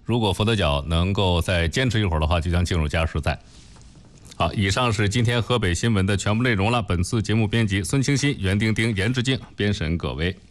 如果佛得角能够再坚持一会儿的话，就将进入加时赛。好，以上是今天河北新闻的全部内容了。本次节目编辑孙清新、袁丁丁、严志静，编审葛威。